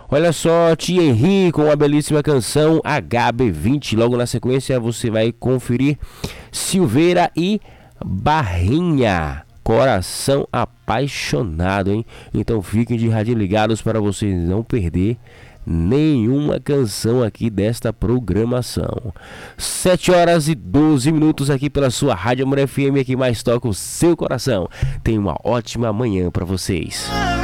Olha só, Tia Henri com a belíssima canção HB20. Logo na sequência você vai conferir Silveira e Barrinha, Coração Apaixonado, hein? Então fiquem de rádio ligados para vocês não perder nenhuma canção aqui desta programação. 7h12 aqui pela sua Rádio Amor FM, que mais toca o seu coração. Tenha uma ótima manhã para vocês.